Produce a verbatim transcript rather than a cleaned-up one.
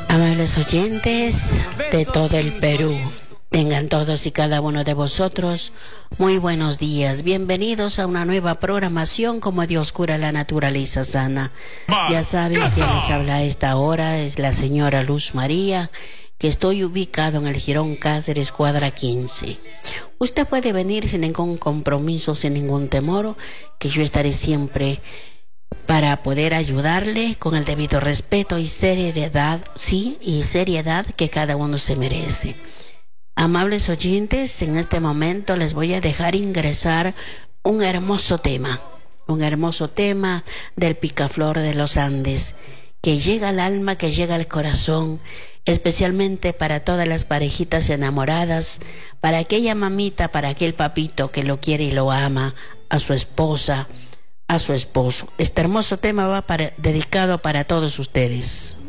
Amables oyentes de todo el Perú, tengan todos y cada uno de vosotros muy buenos días. Bienvenidos a una nueva programación como Dios cura la naturaleza sana. Ya saben que les habla a esta hora es la señora Luz María, que estoy ubicado en el Jirón Cáceres, cuadra quince. Usted puede venir sin ningún compromiso, sin ningún temor, que yo estaré siempre para poder ayudarle con el debido respeto y seriedad, sí, y seriedad que cada uno se merece. Amables oyentes, en este momento les voy a dejar ingresar un hermoso tema, un hermoso tema del picaflor de los Andes, que llega al alma, que llega al corazón, especialmente para todas las parejitas enamoradas, para aquella mamita, para aquel papito que lo quiere y lo ama, a su esposa, a su esposo. Este hermoso tema va para, dedicado para todos ustedes.